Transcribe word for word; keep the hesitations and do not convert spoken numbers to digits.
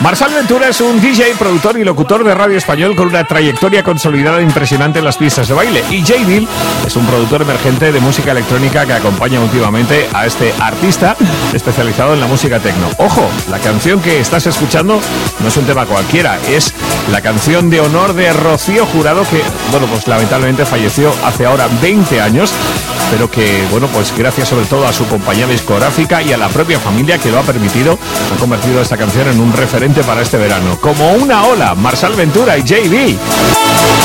Marçal Ventura es un D J, productor y locutor de radio español con una trayectoria consolidada e impresionante en las pistas de baile. Y J-Dil es un productor emergente de música electrónica que acompaña últimamente a este artista especializado en la música techno. Ojo, la canción que estás escuchando no es un tema cualquiera, es la canción de honor de Rocío Jurado, que, bueno, pues lamentablemente falleció hace ahora veinte años, pero que, bueno, pues gracias sobre todo a su compañía discográfica y a la propia familia que lo ha permitido, ha convertido esta canción en un referente para este verano. Como una ola, Marçal Ventura y J B.